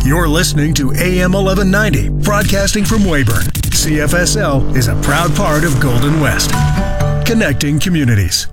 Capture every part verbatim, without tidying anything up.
You're listening to A M eleven ninety, broadcasting from Weyburn. C F S L is a proud part of Golden West, connecting communities.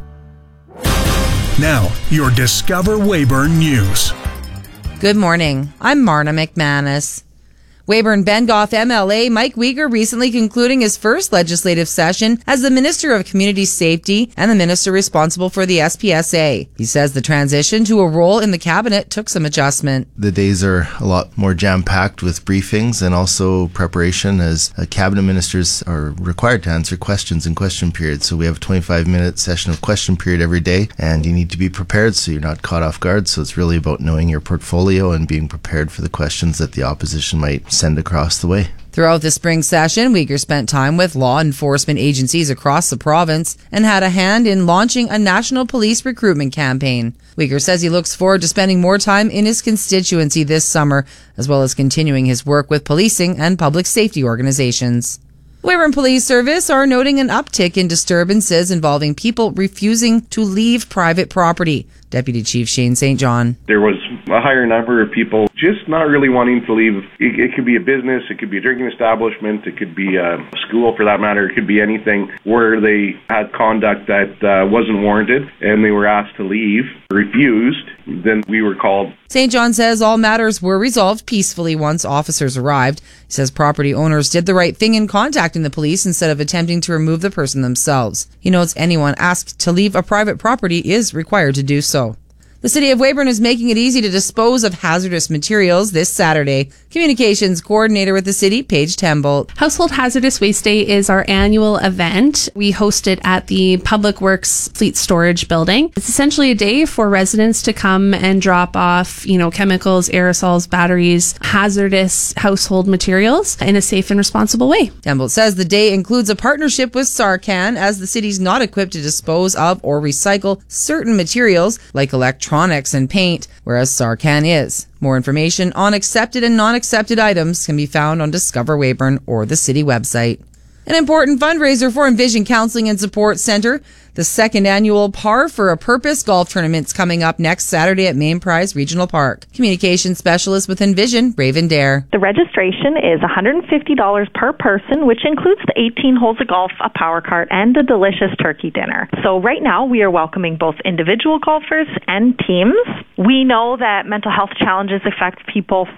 Now, your Discover Weyburn News. Good morning. I'm Marna McManus. Weyburn-Bengoff M L A Mike Uyghur recently concluding his first legislative session as the Minister of Community Safety and the Minister responsible for the S P S A. He says the transition to a role in the cabinet took some adjustment. The days are a lot more jam-packed with briefings and also preparation, as uh, cabinet ministers are required to answer questions in question period. So we have a twenty-five minute session of question period every day, and you need to be prepared so you're not caught off guard. So it's really about knowing your portfolio and being prepared for the questions that the opposition might send across the way. Throughout the spring session, Uyghur spent time with law enforcement agencies across the province and had a hand in launching a national police recruitment campaign. Uyghur says he looks forward to spending more time in his constituency this summer, as well as continuing his work with policing and public safety organizations. Weyburn Police Service are noting an uptick in disturbances involving people refusing to leave private property. Deputy Chief Shane Saint John. There was a higher number of people just not really wanting to leave. It, it could be a business, it could be a drinking establishment, it could be a school for that matter, it could be anything where they had conduct that uh, wasn't warranted and they were asked to leave, refused, then we were called. Saint John says all matters were resolved peacefully once officers arrived. He says property owners did the right thing in contacting the police instead of attempting to remove the person themselves. He notes anyone asked to leave a private property is required to do so. The City of Weyburn is making it easy to dispose of hazardous materials this Saturday. Communications Coordinator with the City, Paige Tembolt. Household Hazardous Waste Day is our annual event. We host it at the Public Works Fleet Storage Building. It's essentially a day for residents to come and drop off, you know, chemicals, aerosols, batteries, hazardous household materials in a safe and responsible way. Tembolt says the day includes a partnership with Sarcan, as the city's not equipped to dispose of or recycle certain materials like electronics and paint, whereas Sarcan is. More information on accepted and non-accepted items can be found on Discover Weyburn or the city website. An important fundraiser for Envision Counseling and Support Centre. The second annual Par for a Purpose golf tournament's coming up next Saturday at Main Prize Regional Park. Communications Specialist with Envision, Raven Dare. The registration is one hundred fifty dollars per person, which includes the eighteen holes of golf, a power cart, and a delicious turkey dinner. So right now we are welcoming both individual golfers and teams. We know that mental health challenges affect people